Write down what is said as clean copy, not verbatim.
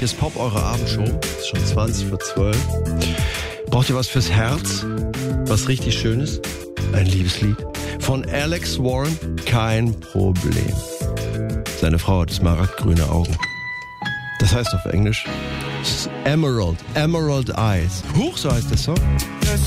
Hier ist Pop, eure Abendshow. Es ist schon 20 vor 12. Braucht ihr was fürs Herz? Was richtig Schönes? Ein Liebeslied? Von Alex Warren? Kein Problem. Seine Frau hat smaragdgrüne Augen. Das heißt auf Englisch Emerald Eyes. Huch, so heißt der Song.